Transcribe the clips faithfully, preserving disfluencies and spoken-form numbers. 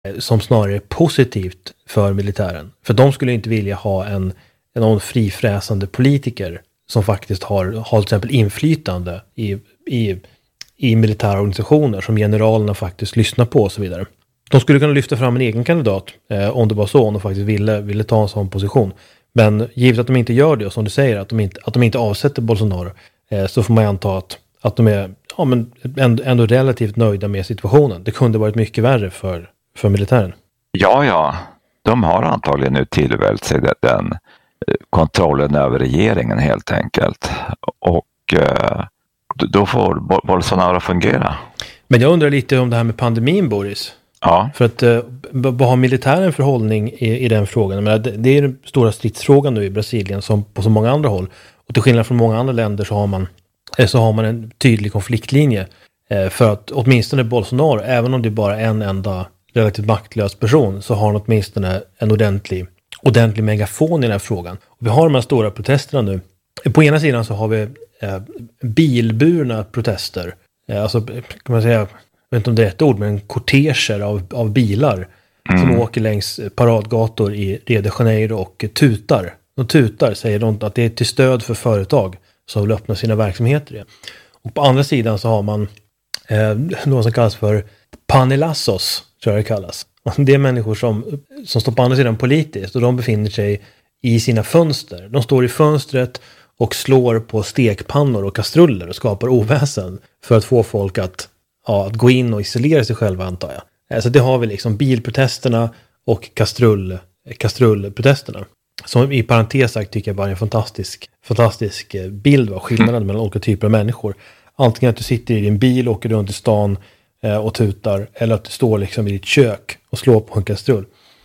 som snarare är positivt för militären. För de skulle inte vilja ha en, en någon frifräsande politiker som faktiskt har, har till exempel inflytande i, i, i militära organisationer som generalerna faktiskt lyssnar på och så vidare. De skulle kunna lyfta fram en egen kandidat eh, om det var så, om de faktiskt ville, ville ta en sån position. Men givet att de inte gör det, och som du säger, att de inte, att de inte avsätter Bolsonaro, eh, så får man anta att, att de är ja, men ändå, ändå relativt nöjda med situationen. Det kunde varit mycket värre för, för militären. Ja, ja. De har antagligen nu tillvält sig den kontrollen över regeringen helt enkelt. Och eh, då får Bolsonaro fungera. Men jag undrar lite om det här med pandemin, Boris. Ja. För att eh, vad har militären för hållning i, i den frågan? Men det, det är den stora stridsfrågan nu i Brasilien som på så många andra håll. Och till skillnad från många andra länder så har man, eh, så har man en tydlig konfliktlinje. Eh, för att åtminstone Bolsonaro, även om det är bara en enda relativt maktlös person, så har han åtminstone en ordentlig, ordentlig megafon i den här frågan. Och vi har de här stora protesterna nu. På ena sidan så har vi eh, bilburna protester. Eh, alltså kan man säga, jag vet inte om det är ett ord, men korteger av, av bilar mm. som åker längs paradgator i Rio de Janeiro och tutar. De tutar, säger de, att det är till stöd för företag som vill öppna sina verksamheter igen. Och på andra sidan så har man eh, något som kallas för panelassos, tror jag det kallas. Det är människor som, som står på andra sidan politiskt, och de befinner sig i sina fönster. De står i fönstret och slår på stekpannor och kastruller och skapar oväsen för att få folk att, ja, att gå in och isolera sig själva, antar jag. Så det har vi liksom bilprotesterna och kastrull, kastrullprotesterna. Som i parentes sagt tycker jag bara är en fantastisk, fantastisk bild av skillnaden mellan olika typer av människor. Antingen att du sitter i din bil och åker runt i stan och tutar, eller att du står liksom i ditt kök och slår på en kastrull.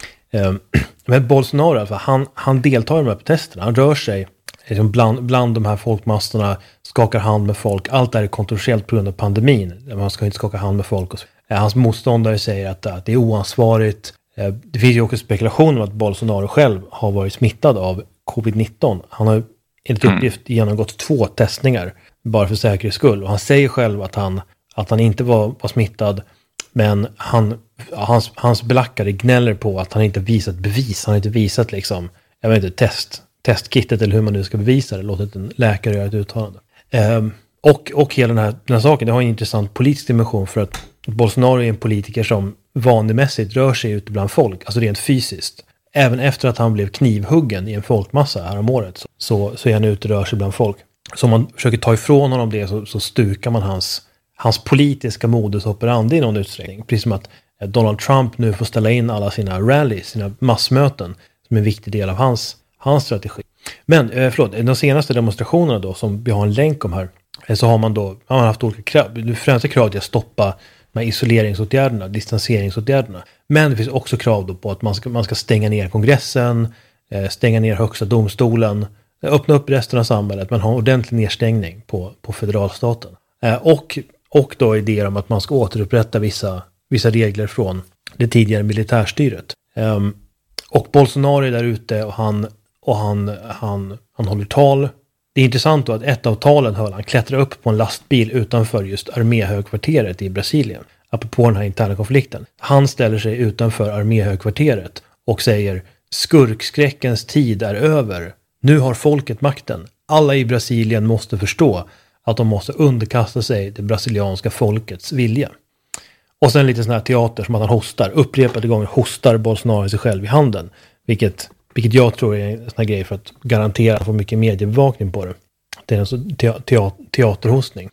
Men Bolsonaro, alltså, han, han deltar i de här protesterna. Han rör sig liksom bland, bland de här folkmassorna, skakar hand med folk. Allt är kontroversiellt på grund av pandemin. Man ska inte skaka hand med folk. Och så. Hans motståndare säger att, att det är oansvarigt. Det finns ju också spekulation om att Bolsonaro själv har varit smittad av covid nitton. Han har enligt uppgift genomgått två testningar bara för säkerhets skull. Och han säger själv att han att han inte var, var smittad, men han, hans, hans belackare gnäller på att han inte visat bevis. Han har inte visat liksom, jag vet inte, test, testkittet eller hur man nu ska bevisa det. Låtit en läkare göra ett uttalande. Um, och, och hela den här, den här saken, det har en intressant politisk dimension, för att Bolsonaro är en politiker som vanligmässigt rör sig ute bland folk, alltså rent fysiskt. Även efter att han blev knivhuggen i en folkmassa här om året, så, så, så är han ute och rör sig bland folk. Så om man försöker ta ifrån honom det, så, så stukar man hans hans politiska modus operandi i någon utsträckning. Precis som att Donald Trump nu får ställa in alla sina rallies, sina massmöten, som är en viktig del av hans, hans strategi. Men eh, förlåt, de senaste demonstrationerna då, som vi har en länk om här, så har man då har man haft olika krav. Det främsta kravet är att stoppa de här isoleringsåtgärderna, distanseringsåtgärderna. Men det finns också krav då på att man ska, man ska stänga ner kongressen, eh, stänga ner högsta domstolen, öppna upp resten av samhället, men ha en ordentlig nedstängning på, på federalstaten. Eh, och Och då idéer om att man ska återupprätta vissa, vissa regler från det tidigare militärstyret. Um, och Bolsonaro är där ute och, han, och han, han, han håller tal. Det är intressant då att ett av talen höll han klättra upp på en lastbil utanför just arméhögkvarteret i Brasilien. Apropå den här interna konflikten. Han ställer sig utanför arméhögkvarteret och säger: skurkskräckens tid är över. Nu har folket makten. Alla i Brasilien måste förstå att de måste underkasta sig det brasilianska folkets vilja. Och sen lite sån här teater som att han hostar. Upprepade gånger hostar Bolsonaro sig själv i handen. Vilket, vilket jag tror är en sån här grej för att garantera att få mycket mediebevakning på det. Det är en sån te- te- teaterhostning.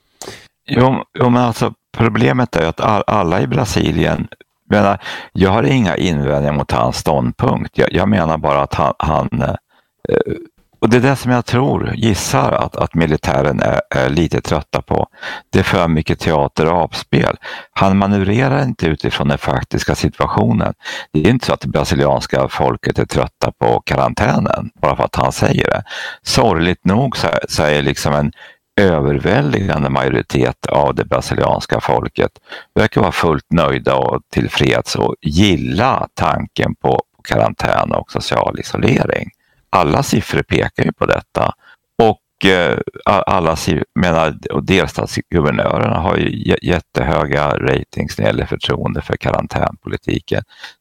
Jo, jo, men alltså problemet är att all, alla i Brasilien, menar, jag har inga invändningar mot hans ståndpunkt. Jag, jag menar bara att han... han eh, Och det är det som jag tror, gissar att, att militären är, är lite trötta på. Det är för mycket teater och avspel. Han manövrerar inte utifrån den faktiska situationen. Det är inte så att det brasilianska folket är trötta på karantänen, bara för att han säger det. Sorgligt nog så, så är liksom en överväldigande majoritet av det brasilianska folket verkar vara fullt nöjda och tillfreds och gilla tanken på karantän och social isolering. Alla siffror pekar ju på detta. Och alla menar, och delstatsguvernörerna har ju jättehöga ratings när det gäller förtroende för karantänpolitiken.